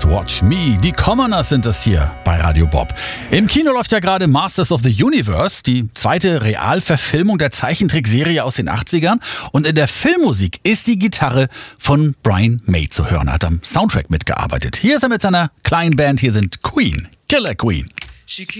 Watch Me. Die Commoners sind es hier bei Radio Bob. Im Kino läuft ja gerade Masters of the Universe, die zweite Realverfilmung der Zeichentrickserie aus den 80ern. Und in der Filmmusik ist die Gitarre von Brian May zu hören. Er hat am Soundtrack mitgearbeitet. Hier ist er mit seiner kleinen Band. Hier sind Queen, Killer Queen.